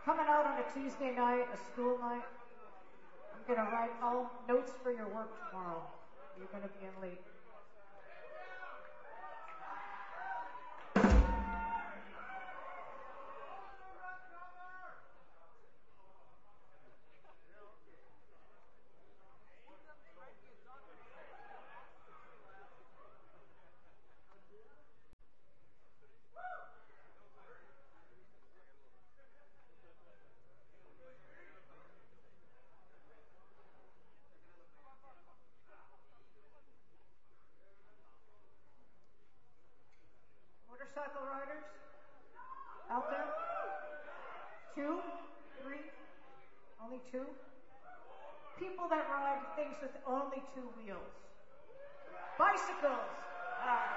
coming out on a Tuesday night, a school night. I'm going to write all notes for your work tomorrow. You're going to be in late. Motorcycle riders out there? 2, 3, only 2? People that ride things with only 2 wheels. Bicycles.